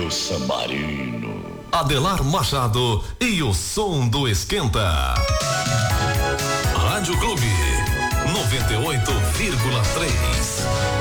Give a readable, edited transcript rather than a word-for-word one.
Rádio Sammarino. Adelar Machado e o som do Esquenta. Rádio Clube 98,3.